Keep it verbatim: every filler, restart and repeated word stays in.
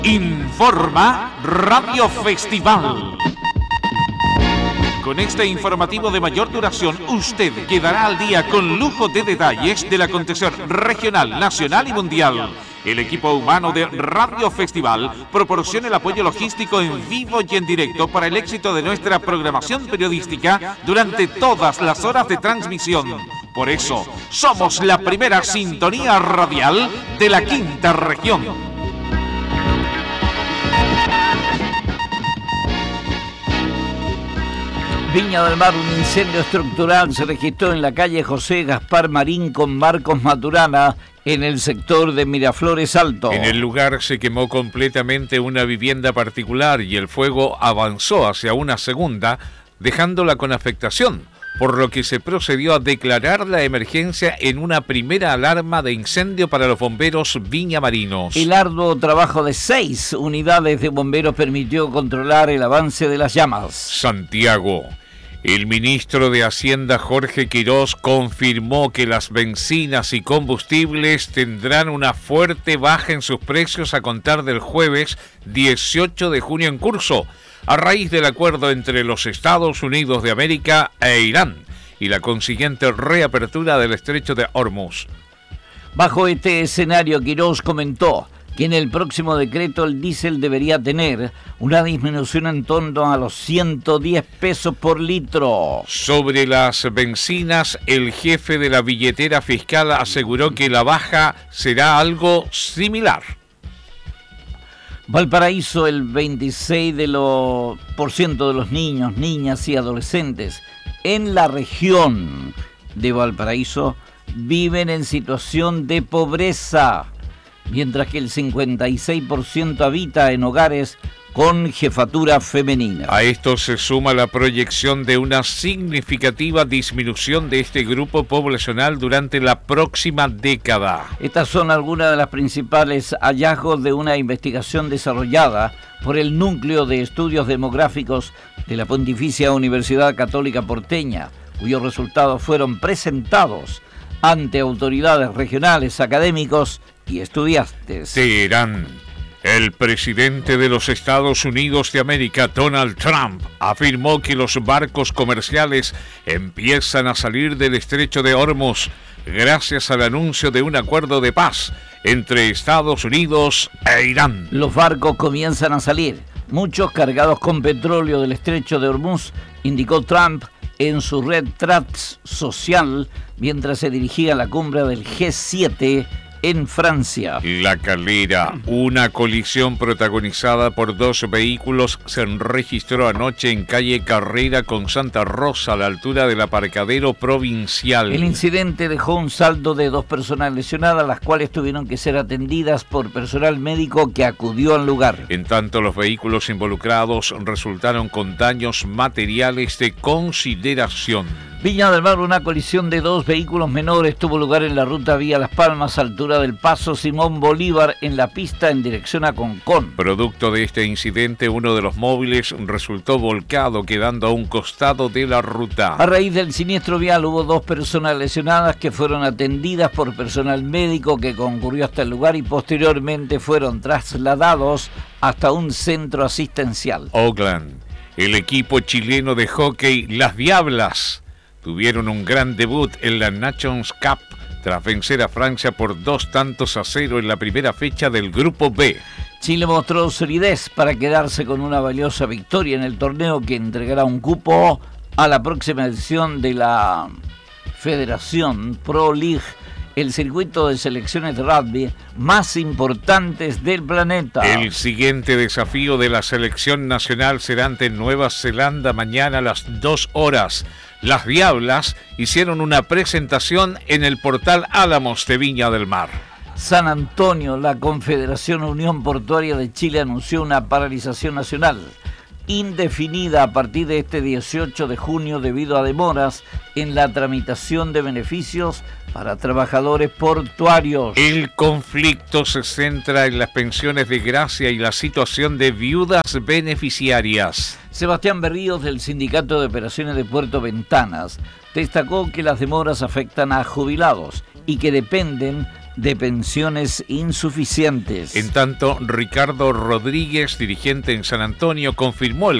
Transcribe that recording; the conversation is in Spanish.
Informa Radio Festival. Con este informativo de mayor duración, usted quedará al día con lujo de detalles del acontecer regional, nacional y mundial. El equipo humano de Radio Festival proporciona el apoyo logístico en vivo y en directo para el éxito de nuestra programación periodística durante todas las horas de transmisión. Por eso, somos la primera sintonía radial de la quinta región. Viña del Mar, un incendio estructural se registró en la calle José Gaspar Marín con Marcos Maturana, en el sector de Miraflores Alto. En el lugar se quemó completamente una vivienda particular y el fuego avanzó hacia una segunda, dejándola con afectación, por lo que se procedió a declarar la emergencia en una primera alarma de incendio para los bomberos viñamarinos. El arduo trabajo de seis unidades de bomberos permitió controlar el avance de las llamas. Santiago. El ministro de Hacienda, Jorge Quirós, confirmó que las bencinas y combustibles tendrán una fuerte baja en sus precios a contar del jueves dieciocho de junio en curso, a raíz del acuerdo entre los Estados Unidos de América e Irán y la consiguiente reapertura del estrecho de Hormuz. Bajo este escenario, Quirós comentó que en el próximo decreto el diésel debería tener una disminución en torno a los ciento diez pesos por litro. Sobre las bencinas, el jefe de la billetera fiscal aseguró que la baja será algo similar. Valparaíso, el veintiséis por ciento de los niños, niñas y adolescentes en la región de Valparaíso viven en situación de pobreza, mientras que el cincuenta y seis por ciento habita en hogares con jefatura femenina. A esto se suma la proyección de una significativa disminución de este grupo poblacional durante la próxima década. Estas son algunas de las principales hallazgos de una investigación desarrollada por el Núcleo de Estudios Demográficos de la Pontificia Universidad Católica Porteña, cuyos resultados fueron presentados ante autoridades regionales, académicos y estudiantes. Teherán. El presidente de los Estados Unidos de América, Donald Trump, afirmó que los barcos comerciales empiezan a salir del estrecho de Hormuz gracias al anuncio de un acuerdo de paz entre Estados Unidos e Irán. Los barcos comienzan a salir, muchos cargados con petróleo del estrecho de Hormuz, indicó Trump en su red Truth social mientras se dirigía a la cumbre del G siete en Francia. La Calera, una colisión protagonizada por dos vehículos, se registró anoche en calle Carrera con Santa Rosa, a la altura del aparcadero provincial. El incidente dejó un saldo de dos personas lesionadas, las cuales tuvieron que ser atendidas por personal médico que acudió al lugar. En tanto, los vehículos involucrados resultaron con daños materiales de consideración. Viña del Mar, una colisión de dos vehículos menores tuvo lugar en la ruta vía Las Palmas, altura del Paso Simón Bolívar, en la pista en dirección a Concón. Producto de este incidente, uno de los móviles resultó volcado, quedando a un costado de la ruta. A raíz del siniestro vial hubo dos personas lesionadas que fueron atendidas por personal médico que concurrió hasta el lugar y posteriormente fueron trasladados hasta un centro asistencial. Oakland. El equipo chileno de hockey, las Diablas, tuvieron un gran debut en la Nations Cup tras vencer a Francia por dos tantos a cero en la primera fecha del Grupo B. Chile mostró solidez para quedarse con una valiosa victoria en el torneo que entregará un cupo a la próxima edición de la Federación Pro League, el circuito de selecciones de rugby más importantes del planeta. El siguiente desafío de la selección nacional será ante Nueva Zelanda mañana a las dos horas. Las Diablas hicieron una presentación en el Portal Álamos de Viña del Mar. San Antonio, la Confederación Unión Portuaria de Chile anunció una paralización nacional indefinida a partir de este dieciocho de junio debido a demoras en la tramitación de beneficios para trabajadores portuarios. El conflicto se centra en las pensiones de gracia y la situación de viudas beneficiarias. Sebastián Berríos, del Sindicato de Operaciones de Puerto Ventanas, destacó que las demoras afectan a jubilados y que dependen de pensiones insuficientes. En tanto, Ricardo Rodríguez, dirigente en San Antonio, confirmó el